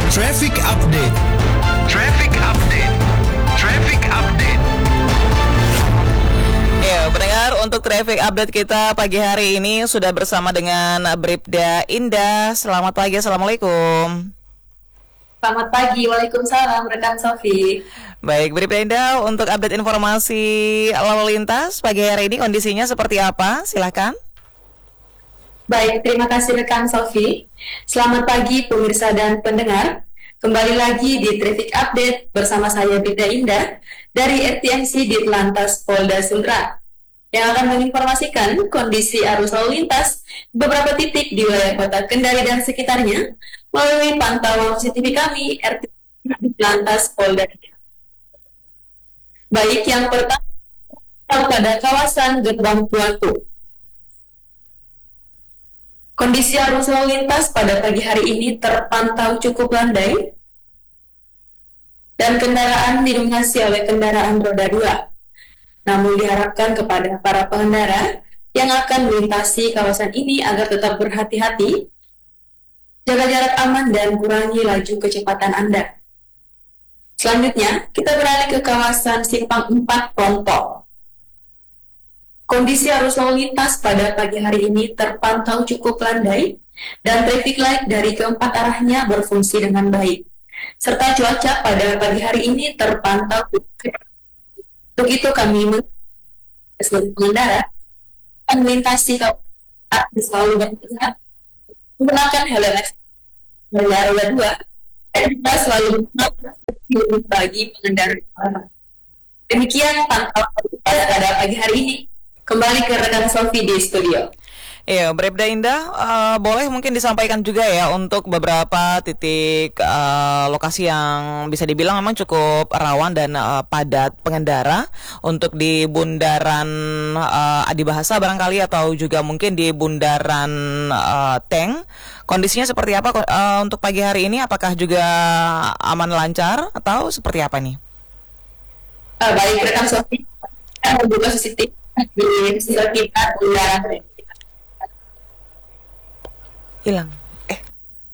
Traffic Update. Traffic Update. Traffic Update. Ya, pendengar, untuk traffic update kita pagi hari ini sudah bersama dengan Bribda Indah. Selamat pagi, Assalamualaikum. Selamat pagi, Waalaikumsalam, rekan Sofi. Baik, Bribda Indah, untuk update informasi lalu lintas pagi hari ini kondisinya seperti apa? Silakan. Baik, terima kasih rekan Sofi. Selamat pagi pemirsa dan pendengar. Kembali lagi di Traffic Update bersama saya Bribda Indah dari RTMC Ditlantas Polda Sultra yang akan menginformasikan kondisi arus lalu lintas beberapa titik di wilayah kota Kendari dan sekitarnya melalui pantauan CCTV kami RTMC Ditlantas Polda. Baik, yang pertama pada kawasan Gerbang Puatu. Kondisi arus lalu lintas pada pagi hari ini terpantau cukup landai dan kendaraan didominasi oleh kendaraan roda 2. Namun diharapkan kepada para pengendara yang akan melintasi kawasan ini agar tetap berhati-hati, jaga jarak aman dan kurangi laju kecepatan Anda. Selanjutnya, kita beralih ke kawasan Simpang 4 Ponto. Kondisi arus lalu lintas pada pagi hari ini terpantau cukup landai dan traffic light dari keempat arahnya berfungsi dengan baik. Serta cuaca pada pagi hari ini terpantau. Untuk itu kami sebagai pengendara akan melintasi kawasan selalu berhati-hati menggunakan helm roda 2 dan kita selalu bagi pengendara. Demikian pantauan pada pagi hari ini. Kembali ke rekan Sofi di studio. Iya, Bribda Indah, boleh mungkin disampaikan juga ya untuk beberapa titik lokasi yang bisa dibilang memang cukup rawan dan padat pengendara untuk di bundaran Adi Bahasa barangkali atau juga mungkin di bundaran Tank. Kondisinya seperti apa untuk pagi hari ini? Apakah juga aman lancar atau seperti apa nih? Baik, rekan Sofi, kita membuka CCTV di sekitar kita bundaran hilang.